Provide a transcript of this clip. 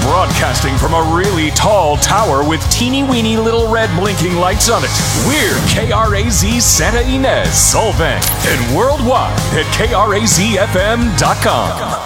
Broadcasting from a really tall tower with teeny-weeny little red blinking lights on it, we're KRAZ Santa Ynez, Solvang, and worldwide at KRAZFM.com.